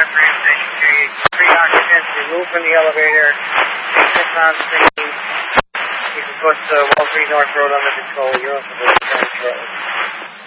Monogram Station 2. 3 occupants removed from the elevator. Six on screen. You can put Wall Street North Road under control. You're on the shortly.